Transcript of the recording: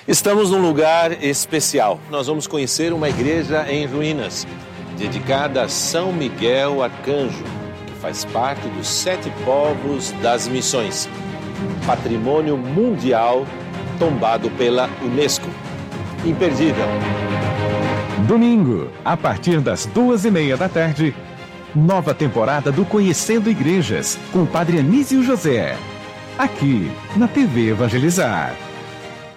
Estamos num lugar especial. Nós vamos conhecer uma igreja em ruínas, dedicada a São Miguel Arcanjo, que faz parte dos 7 povos das missões. Patrimônio mundial tombado pela Unesco. Imperdível. Domingo, a partir das 2:30 da tarde, nova temporada do Conhecendo Igrejas, com o Padre Anísio José. Aqui, na TV Evangelizar.